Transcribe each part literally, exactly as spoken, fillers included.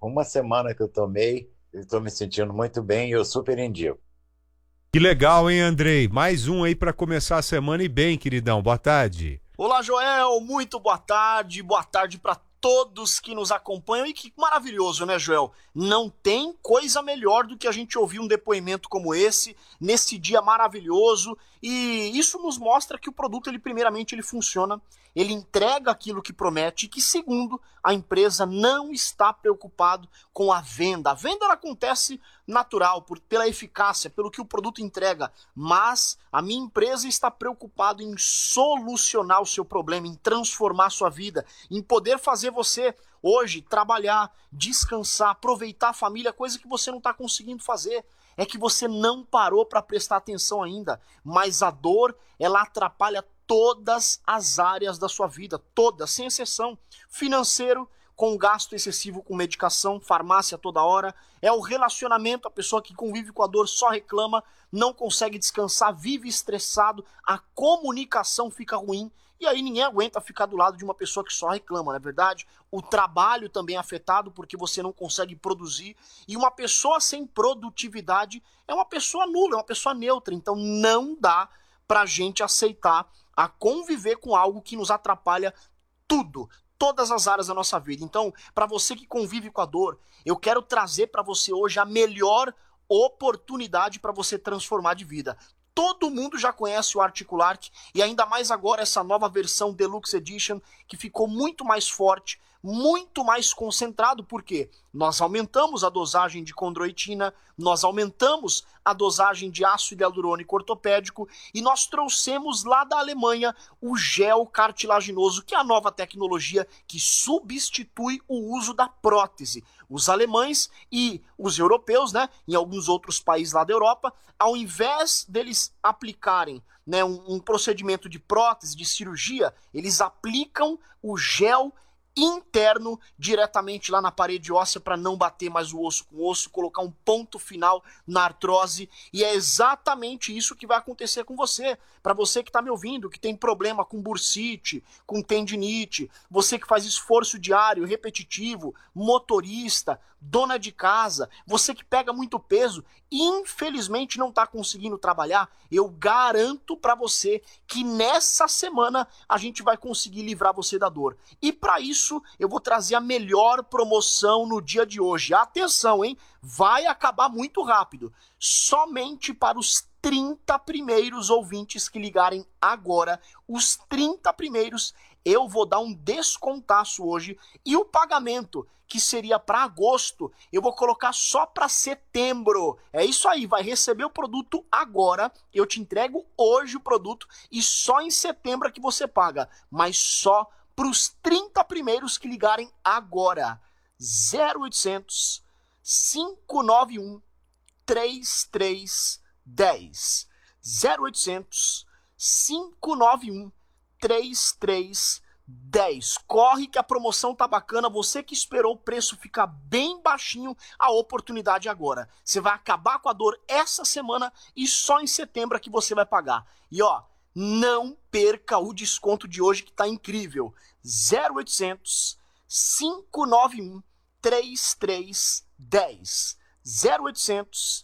uma semana que eu tomei, eu estou me sentindo muito bem e eu super indico. Que legal, hein, Andrei? Mais um aí para começar a semana e bem, queridão. Boa tarde. Olá, Joel. Muito boa tarde. Boa tarde para todos que nos acompanham. E que maravilhoso, né, Joel? Não tem coisa melhor do que a gente ouvir um depoimento como esse, nesse dia maravilhoso. E isso nos mostra que o produto, ele primeiramente, ele funciona, ele entrega aquilo que promete, e que, segundo, a empresa não está preocupado com a venda. A venda ela acontece natural, por, pela eficácia, pelo que o produto entrega, mas a minha empresa está preocupada em solucionar o seu problema, em transformar a sua vida, em poder fazer você hoje trabalhar, descansar, aproveitar a família, coisa que você não está conseguindo fazer. É que você não parou para prestar atenção ainda, mas a dor, ela atrapalha todas as áreas da sua vida, todas, sem exceção. Financeiro, com gasto excessivo com medicação, farmácia toda hora. É o relacionamento, a pessoa que convive com a dor só reclama, não consegue descansar, vive estressado, a comunicação fica ruim. E aí ninguém aguenta ficar do lado de uma pessoa que só reclama, não é verdade? O trabalho também é afetado porque você não consegue produzir. E uma pessoa sem produtividade é uma pessoa nula, é uma pessoa neutra. Então não dá pra gente aceitar a conviver com algo que nos atrapalha tudo, todas as áreas da nossa vida. Então, para você que convive com a dor, eu quero trazer para você hoje a melhor oportunidade para você transformar de vida. Todo mundo já conhece o Articulark e ainda mais agora essa nova versão Deluxe Edition que ficou muito mais forte, muito mais concentrado, porque nós aumentamos a dosagem de condroitina, nós aumentamos a dosagem de ácido hialurônico ortopédico e nós trouxemos lá da Alemanha o gel cartilaginoso, que é a nova tecnologia que substitui o uso da prótese. Os alemães e os europeus, né, em alguns outros países lá da Europa, ao invés deles aplicarem, né, um, um procedimento de prótese, de cirurgia, eles aplicam o gel interno diretamente lá na parede óssea para não bater mais o osso com o osso, colocar um ponto final na artrose, e é exatamente isso que vai acontecer com você. Para você que está me ouvindo, que tem problema com bursite, com tendinite, você que faz esforço diário, repetitivo, motorista, dona de casa, você que pega muito peso e infelizmente não está conseguindo trabalhar, eu garanto para você que nessa semana a gente vai conseguir livrar você da dor. E para isso eu vou trazer a melhor promoção no dia de hoje. Atenção, hein? Vai acabar muito rápido. Somente para os trinta primeiros ouvintes que ligarem agora, os trinta primeiros, eu vou dar um descontaço hoje, e o pagamento, que seria para agosto, eu vou colocar só para setembro. É isso aí, vai receber o produto agora, eu te entrego hoje o produto, e só em setembro é que você paga, mas só para os trinta primeiros que ligarem agora. zero oitocentos, cinco nove um, três três um zero. zero oitocentos, cinco nove um, três três um zero. Corre que a promoção tá bacana, você que esperou o preço ficar bem baixinho, a oportunidade agora. Você vai acabar com a dor essa semana e só em setembro é que você vai pagar. E ó, não perca o desconto de hoje que tá incrível. zero oitocentos, cinco nove um, três três um zero. zero oitocentos,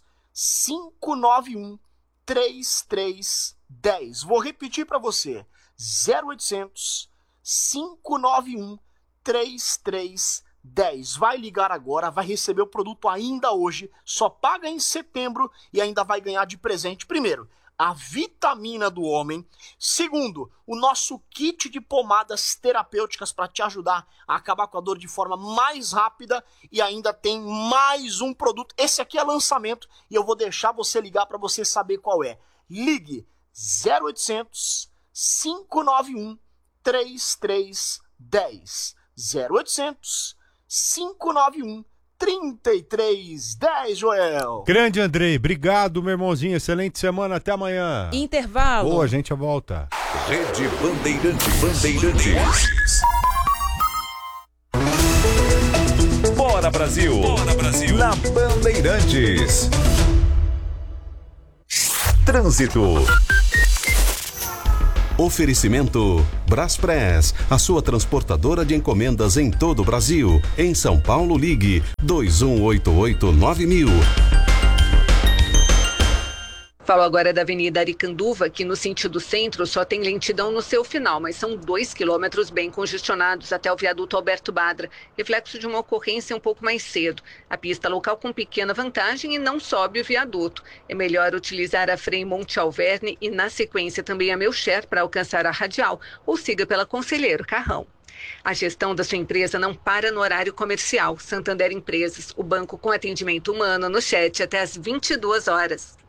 cinco nove um, três três um zero. Vou repetir para você. zero oitocentos, cinco nove um, três três um zero. Vai ligar agora, vai receber o produto ainda hoje, só paga em setembro e ainda vai ganhar de presente, primeiro, a vitamina do homem. Segundo, o nosso kit de pomadas terapêuticas para te ajudar a acabar com a dor de forma mais rápida. E ainda tem mais um produto. Esse aqui é lançamento e eu vou deixar você ligar para você saber qual é. Ligue zero oitocentos, cinco nove um, três três um zero. zero oitocentos, cinco nove um, trinta e três dez, Joel. Grande Andrei, obrigado, meu irmãozinho. Excelente semana, até amanhã. Intervalo. Boa, a gente volta. Rede Bandeirantes. Bandeirantes. Bora Brasil. Bora Brasil. Na Bandeirantes. Trânsito. Oferecimento Braspress, a sua transportadora de encomendas em todo o Brasil. Em São Paulo, ligue dois um oito oito nove mil. Falo agora da Avenida Aricanduva, que no sentido centro só tem lentidão no seu final, mas são dois quilômetros bem congestionados até o viaduto Alberto Badra, reflexo de uma ocorrência um pouco mais cedo. A pista local com pequena vantagem e não sobe o viaduto. É melhor utilizar a Frei Monte Alverne e na sequência também a Melcher para alcançar a Radial, ou siga pela Conselheiro Carrão. A gestão da sua empresa não para no horário comercial. Santander Empresas, o banco com atendimento humano no chat até às vinte e duas horas.